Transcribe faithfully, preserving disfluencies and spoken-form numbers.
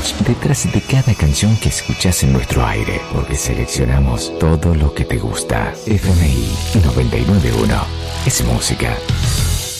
estamos detrás de cada canción que escuchas en nuestro aire, porque seleccionamos todo lo que te gusta. F M I noventa y nueve punto uno es música.